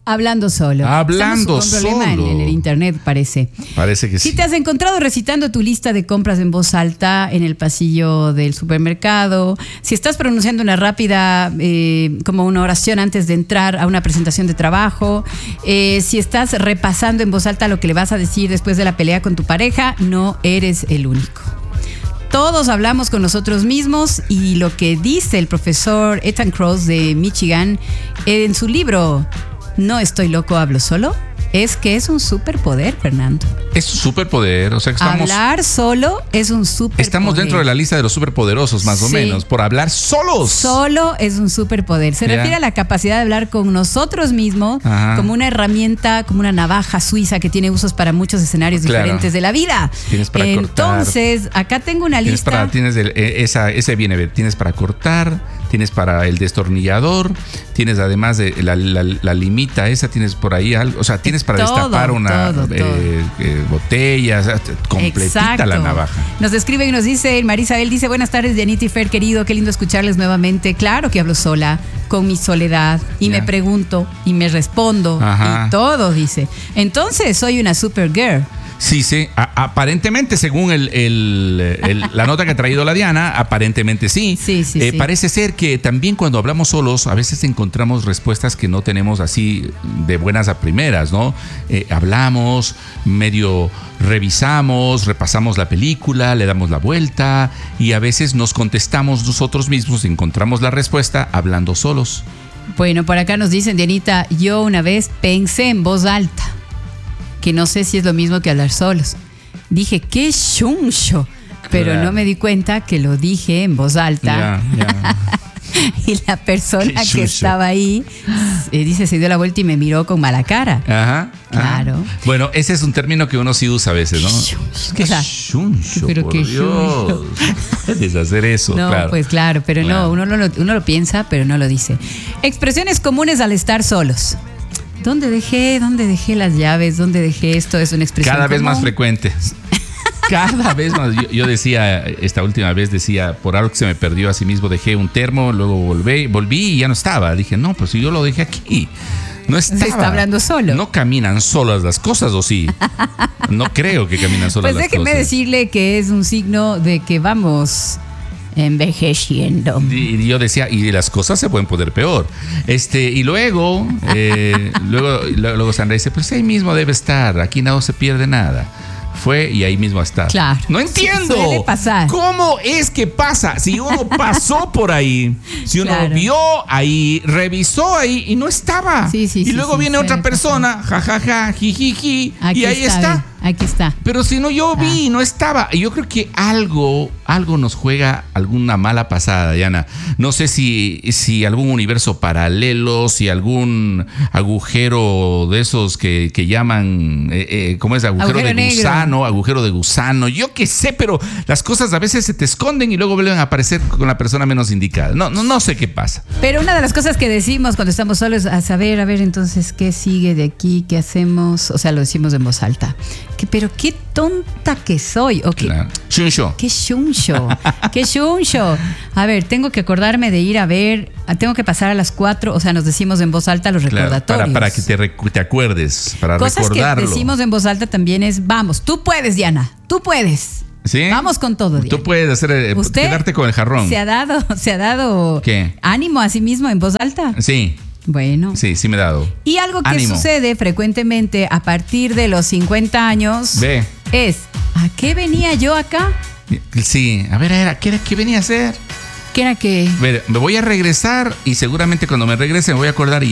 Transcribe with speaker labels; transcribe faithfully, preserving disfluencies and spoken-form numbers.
Speaker 1: Hablando solo.
Speaker 2: Hablando
Speaker 1: Estamos con un problema
Speaker 2: solo.
Speaker 1: En, en el internet, parece.
Speaker 2: Parece que sí.
Speaker 1: Si te has encontrado recitando tu lista de compras en voz alta en el pasillo del supermercado, si estás pronunciando una rápida, eh, como una oración antes de entrar a una presentación de trabajo, eh, si estás repasando en voz alta lo que le vas a decir después de la pelea con tu pareja, no eres el único. Todos hablamos con nosotros mismos y lo que dice el profesor Ethan Kross de Michigan en su libro No estoy loco, hablo solo, es que es un superpoder, Fernando.
Speaker 2: Es un superpoder, o sea que estamos...
Speaker 1: Hablar solo es un superpoder.
Speaker 2: Estamos dentro de la lista de los superpoderosos, más o
Speaker 1: Sí.
Speaker 2: menos, por hablar solos.
Speaker 1: Solo es un superpoder. Se
Speaker 2: Ya.
Speaker 1: refiere a la capacidad de hablar con nosotros mismos.
Speaker 2: Ajá.
Speaker 1: Como una herramienta, como una navaja suiza que tiene usos para muchos escenarios
Speaker 2: Claro.
Speaker 1: diferentes de la vida.
Speaker 2: Tienes para
Speaker 1: Entonces, acá tengo una
Speaker 2: Tienes
Speaker 1: lista.
Speaker 2: para, tienes el, eh, esa, ese viene, ver, tienes para cortar, tienes para el destornillador, tienes además de la, la, la limita esa, tienes por ahí algo, o sea, tienes para
Speaker 1: Todo,
Speaker 2: destapar una
Speaker 1: todo,
Speaker 2: eh,
Speaker 1: todo.
Speaker 2: eh, botella, o sea, completita
Speaker 1: Exacto.
Speaker 2: la navaja.
Speaker 1: Nos escribe y nos dice, Marisabel dice, buenas tardes, Dianita y Fer, querido, qué lindo escucharles nuevamente. Claro que hablo sola, con mi soledad, y
Speaker 2: Ya.
Speaker 1: me pregunto, y me respondo,
Speaker 2: Ajá.
Speaker 1: y todo, dice. Entonces, soy una supergirl.
Speaker 2: Sí, sí, a- aparentemente, según el, el- el- la nota que ha traído la Diana, aparentemente sí.
Speaker 1: Sí, sí,
Speaker 2: Eh,
Speaker 1: sí.
Speaker 2: Parece ser que también cuando hablamos solos, a veces encontramos respuestas que no tenemos así de buenas a primeras, ¿no? Eh, hablamos, medio revisamos, repasamos la película, le damos la vuelta y a veces nos contestamos nosotros mismos, encontramos la respuesta hablando solos.
Speaker 1: Bueno, por acá nos dicen, Dianita, yo una vez pensé en voz alta, que no sé si es lo mismo que hablar solos. Dije, qué chuncho, pero
Speaker 2: Claro.
Speaker 1: no me di cuenta que lo dije en voz alta.
Speaker 2: Ya, ya.
Speaker 1: Y la persona
Speaker 2: Qué
Speaker 1: que
Speaker 2: chuncho.
Speaker 1: estaba ahí, eh, dice, se dio la vuelta y me miró con mala cara.
Speaker 2: Ajá.
Speaker 1: Claro.
Speaker 2: Ajá. Bueno, ese es un término que uno sí usa a veces, ¿no?
Speaker 1: Chuncho.
Speaker 2: Qué
Speaker 1: O sea,
Speaker 2: chuncho,
Speaker 1: pero
Speaker 2: por
Speaker 1: qué
Speaker 2: Dios.
Speaker 1: chuncho.
Speaker 2: Puedes hacer eso,
Speaker 1: No,
Speaker 2: claro.
Speaker 1: pues claro, pero
Speaker 2: Claro.
Speaker 1: no, uno lo, uno lo piensa, pero no lo dice. Expresiones comunes al estar solos. ¿Dónde dejé? ¿Dónde dejé las llaves? ¿Dónde dejé esto? Es una expresión
Speaker 2: Cada vez
Speaker 1: común.
Speaker 2: más frecuente. Cada vez más. Yo, yo decía, esta última vez decía, por algo que se me perdió a sí mismo, dejé un termo, luego volví, volví y ya no estaba. Dije, no, pues si yo lo dejé aquí. No estaba.
Speaker 1: Se está hablando solo.
Speaker 2: No caminan solas las cosas, ¿o sí? No creo que caminan solas
Speaker 1: Pues
Speaker 2: las
Speaker 1: déjeme
Speaker 2: cosas.
Speaker 1: decirle que es un signo de que vamos envejeciendo.
Speaker 2: Y yo decía, y las cosas se pueden poner peor. Este, y luego, eh, luego, luego Sandra dice, pues ahí mismo debe estar, aquí no se pierde nada. Fue y ahí mismo está.
Speaker 1: Claro.
Speaker 2: No entiendo.
Speaker 1: Suele pasar.
Speaker 2: ¿Cómo es que pasa? Si uno pasó por ahí, si uno
Speaker 1: Claro.
Speaker 2: vio ahí, revisó ahí y no estaba.
Speaker 1: Sí, sí,
Speaker 2: y
Speaker 1: sí,
Speaker 2: luego
Speaker 1: sí,
Speaker 2: viene otra
Speaker 1: suele
Speaker 2: persona, jajaja, jijiji,
Speaker 1: Aquí
Speaker 2: y ahí
Speaker 1: está.
Speaker 2: está.
Speaker 1: ve, Aquí está.
Speaker 2: Pero si no, yo vi y no estaba. Y yo creo que algo, algo nos juega alguna mala pasada, Diana. No sé si, si algún universo paralelo, si algún agujero de esos que, que llaman, eh, eh, ¿cómo es? Agujero,
Speaker 1: Agujero
Speaker 2: de
Speaker 1: negro.
Speaker 2: gusano, agujero de gusano. Yo qué sé, pero las cosas a veces se te esconden y luego vuelven a aparecer con la persona menos indicada. No, no, no sé qué pasa.
Speaker 1: Pero una de las cosas que decimos cuando estamos solos, a saber, a ver, entonces, ¿qué sigue de aquí? ¿Qué hacemos? O sea, lo decimos en voz alta. Que, pero qué tonta que soy. O qué,
Speaker 2: Claro. Shuncho.
Speaker 1: qué chuncho. Qué chuncho. A ver, tengo que acordarme de ir a ver, tengo que pasar a las cuatro, o sea, nos decimos en voz alta los
Speaker 2: Claro,
Speaker 1: recordatorios.
Speaker 2: para, para que te, recu- te acuerdes, para
Speaker 1: Cosas
Speaker 2: recordarlo.
Speaker 1: que decimos en voz alta también es, vamos, tú puedes, Diana, tú puedes.
Speaker 2: ¿Sí?
Speaker 1: Vamos con todo, Diana.
Speaker 2: Tú puedes hacer, eh,
Speaker 1: ¿Usted
Speaker 2: quedarte con el jarrón.
Speaker 1: ¿Se ha dado, se ha dado
Speaker 2: ¿Qué?
Speaker 1: ánimo a sí mismo en voz alta?
Speaker 2: Sí,
Speaker 1: Bueno.
Speaker 2: sí, sí me he dado.
Speaker 1: Y algo que
Speaker 2: Ánimo.
Speaker 1: sucede frecuentemente a partir de los cincuenta años
Speaker 2: Ve.
Speaker 1: es, ¿a qué venía yo acá?
Speaker 2: Sí, a ver, a ver, ¿qué era que venía a hacer?
Speaker 1: ¿Qué era que?
Speaker 2: A ver, me voy a regresar y seguramente cuando me regrese me voy a acordar y